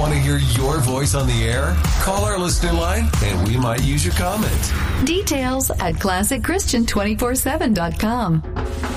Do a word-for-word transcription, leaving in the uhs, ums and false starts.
Want to hear your voice on the air? Call our listener line and we might use your comment. Details at classic christian two forty-seven dot com.